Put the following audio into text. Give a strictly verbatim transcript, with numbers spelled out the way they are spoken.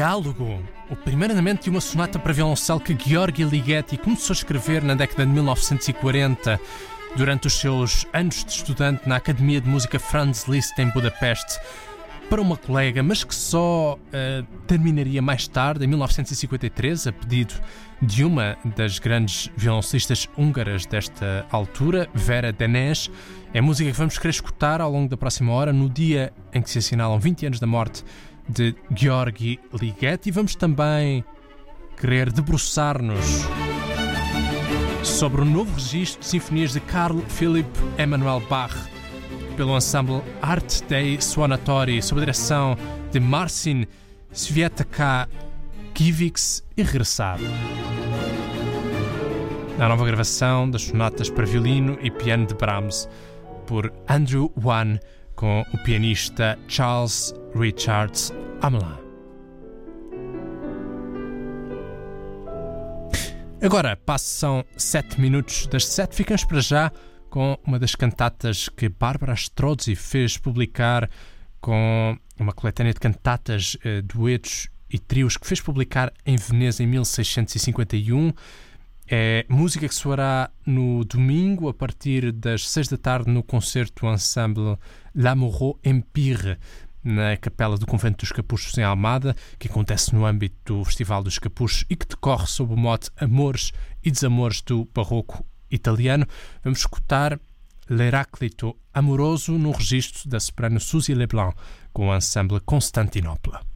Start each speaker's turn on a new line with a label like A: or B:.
A: diálogo, o primeiro andamento de uma sonata para violoncelo que Gheorghe Ligeti começou a escrever na década de mil novecentos e quarenta, durante os seus anos de estudante na Academia de Música Franz Liszt em Budapeste, para uma colega, mas que só uh, terminaria mais tarde, em mil novecentos e cinquenta e três, a pedido de uma das grandes violoncelistas húngaras desta altura, Vera Denez. É a música que vamos querer escutar ao longo da próxima hora, no dia em que se assinalam vinte anos da morte de Gheorghe Ligeti. E vamos também querer debruçar-nos sobre o novo registro de sinfonias de Carl Philipp Emanuel Bach, pelo ensemble Art dei Suonatori, sob a direção de Marcin Sviataka-Kivics, e regressar na nova gravação das sonatas para violino e piano de Brahms, por Andrew Wan, com o pianista Charles Richards Hamelin. Agora passam sete minutos das sete. Ficamos para já com uma das cantatas que Barbara Strozzi fez publicar, com uma coletânea de cantatas, eh, duetos e trios que fez publicar em Veneza em mil seiscentos e cinquenta e um. É música que soará no domingo a partir das seis da tarde no concerto ensemble L'Amoureux Empire, na Capela do Convento dos Capuchos em Almada, que acontece no âmbito do Festival dos Capuchos e que decorre sob o mote Amores e Desamores do Barroco italiano. Vamos escutar L'Eraclito Amoroso no registro da soprano Suzy Leblanc, com o ensemble Constantinopla.